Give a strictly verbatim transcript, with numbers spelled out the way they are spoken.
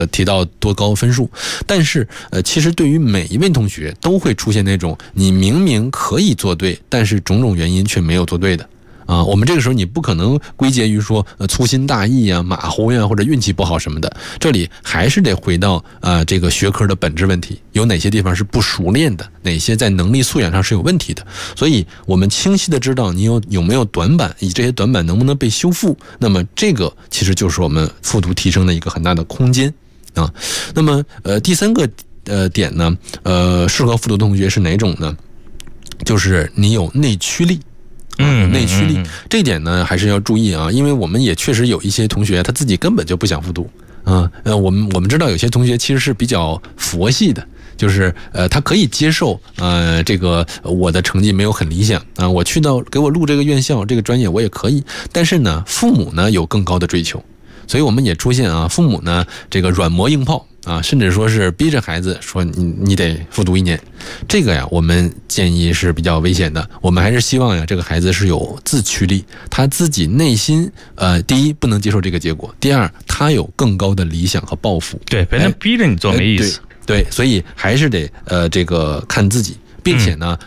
提到多高分数，但是呃，其实对于每一位同学都会出现那种你明明可以做对，但是种种原因却没有做对的。啊，我们这个时候你不可能归结于说呃粗心大意啊、马虎呀或者运气不好什么的，这里还是得回到啊、呃、这个学科的本质问题，有哪些地方是不熟练的，哪些在能力素养上是有问题的。所以我们清晰的知道你有有没有短板，以及这些短板能不能被修复，那么这个其实就是我们复读提升的一个很大的空间啊。那么呃第三个呃点呢，呃适合复读的同学是哪种呢？就是你有内驱力。嗯，内驱力这一点呢还是要注意啊，因为我们也确实有一些同学他自己根本就不想复读啊。呃，我们我们知道有些同学其实是比较佛系的，就是呃他可以接受呃这个我的成绩没有很理想啊，我去到给我录这个院校这个专业我也可以，但是呢父母呢有更高的追求，所以我们也出现啊父母呢这个软磨硬泡啊，甚至说是逼着孩子说你你得复读一年，这个呀我们建议是比较危险的。我们还是希望呀这个孩子是有自驱力，他自己内心呃第一不能接受这个结果，第二他有更高的理想和抱负。 对，别人逼着你做没意思。 对，对，所以还是得呃这个看自己。并且呢，